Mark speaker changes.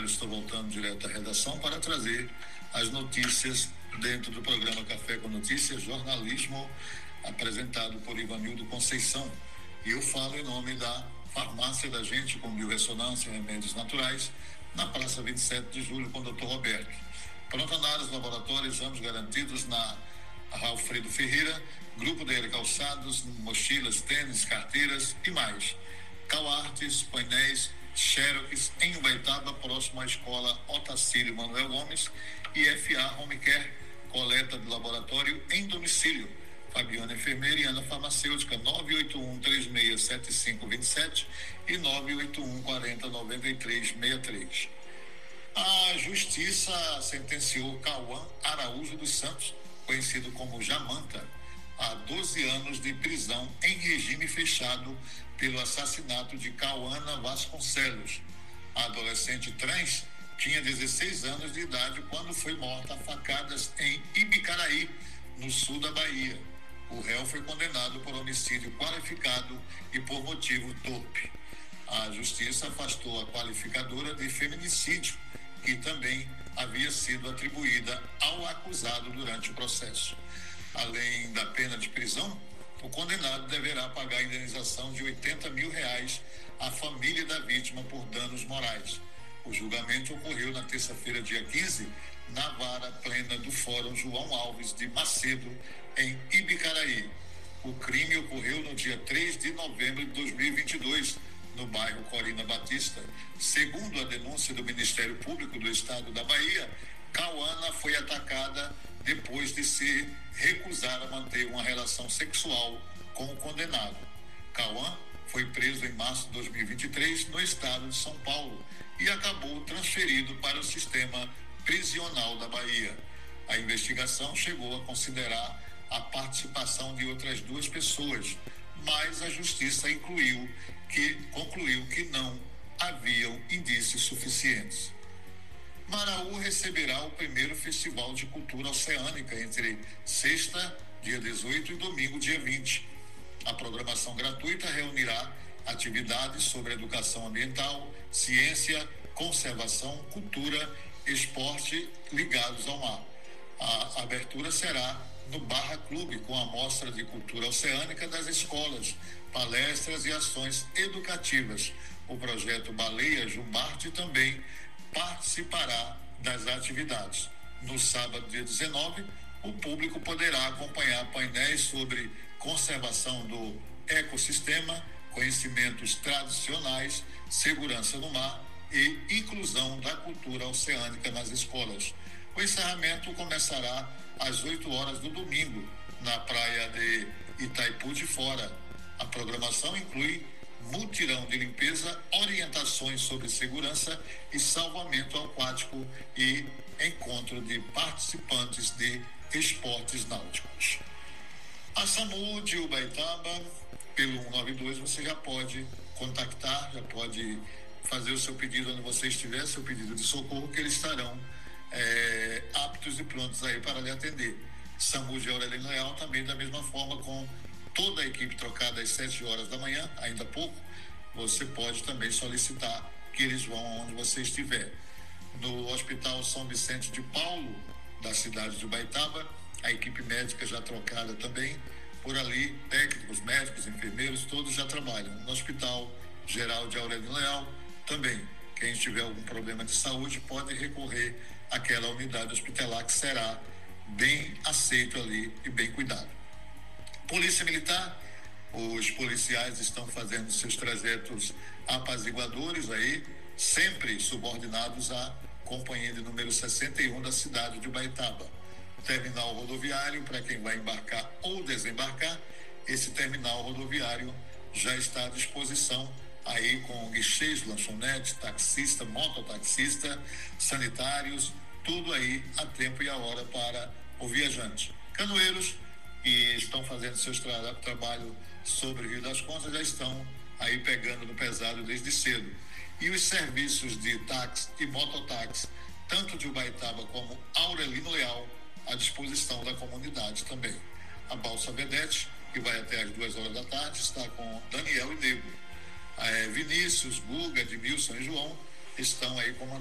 Speaker 1: Melo, estou voltando direto à redação para trazer as notícias dentro do programa Café com Notícias, jornalismo apresentado por Ivanildo Conceição. E eu falo em nome da farmácia da gente, com biorressonância e remédios naturais, na Praça 27 de Julho, com o Dr. Roberto. Pronto análise, laboratório, exames garantidos na Alfredo Ferreira, Grupo da Calçados, mochilas, tênis, carteiras e mais. Cauartes, painéis, Xerox, em Ubaitaba, próximo à escola Otacílio Manuel Gomes, e FA Home Care, coleta de laboratório em domicílio. Fabiana Enfermeira e Ana Farmacêutica, 981-367527 e 981-409363. A Justiça sentenciou Cauã Araújo dos Santos, conhecido como Jamanta, a 12 anos de prisão em regime fechado pelo assassinato de Cauana Vasconcelos. A adolescente trans tinha 16 anos de idade quando foi morta a facadas em Ibicaraí, no sul da Bahia. O réu foi condenado por homicídio qualificado e por motivo torpe. A Justiça afastou a qualificadora de feminicídio, que também havia sido atribuída ao acusado durante o processo. Além da pena de prisão, o condenado deverá pagar a indenização de R$80 mil à família da vítima por danos morais. O julgamento ocorreu na terça-feira, dia 15, na vara plena do Fórum João Alves de Macedo, em Ibicaraí. O crime ocorreu no dia 3 de novembro de 2022, no bairro Corina Batista. Segundo a denúncia do Ministério Público do Estado da Bahia, Cauana foi atacada depois de se recusar a manter uma relação sexual com o condenado. Cauã foi preso em março de 2023 no estado de São Paulo e acabou transferido para o sistema prisional da Bahia. A investigação chegou a considerar a participação de outras 2 pessoas, mas a Justiça concluiu que não haviam indícios suficientes. Maraú receberá o primeiro Festival de Cultura Oceânica entre sexta, dia 18, e domingo, dia 20. A programação gratuita reunirá atividades sobre educação ambiental, ciência, conservação, cultura, esporte ligados ao mar. A abertura será no Barra Clube, com a Mostra de Cultura Oceânica das escolas, palestras e ações educativas. O projeto Baleia Jubarte também participará das atividades. No sábado, dia 19, o público poderá acompanhar painéis sobre conservação do ecossistema, conhecimentos tradicionais, segurança no mar e inclusão da cultura oceânica nas escolas. O encerramento começará às 8 horas do domingo, na praia de Itaipu de Fora. A programação inclui mutirão de limpeza, orientações sobre segurança e salvamento aquático e encontro de participantes de esportes náuticos. A SAMU de Ubaitaba, pelo 192, você já pode contactar, já pode fazer o seu pedido onde você estiver, seu pedido de socorro, que eles estarão aptos e prontos aí para lhe atender. SAMU de Aurelino Leal também da mesma forma, com toda a equipe trocada às 7 horas da manhã, ainda há pouco. Você pode também solicitar que eles vão onde você estiver. No Hospital São Vicente de Paulo, da cidade de Ubaitaba, a equipe médica já trocada também. Por ali, técnicos, médicos, enfermeiros, todos já trabalham. No Hospital Geral de Aurelino Leal também. Quem tiver algum problema de saúde pode recorrer àquela unidade hospitalar, que será bem aceito ali e bem cuidado. Polícia Militar, os policiais estão fazendo seus trajetos apaziguadores aí, sempre subordinados à companhia de número 61 da cidade de Ubaitaba. Terminal rodoviário, para quem vai embarcar ou desembarcar, esse terminal rodoviário já está à disposição aí com guichês, lanchonete, taxista, mototaxista, sanitários, tudo aí a tempo e a hora para o viajante. Canoeiros que estão fazendo seus trabalho sobre o Rio das Contas já estão aí pegando no pesado desde cedo. E os serviços de táxi e mototáxi, tanto de Ubaitaba como Aurelino Leal, à disposição da comunidade também. A Balsa Vedete, que vai até às 2 horas da tarde, está com Daniel e Nego. Vinícius, Guga, Edmilson e João estão aí com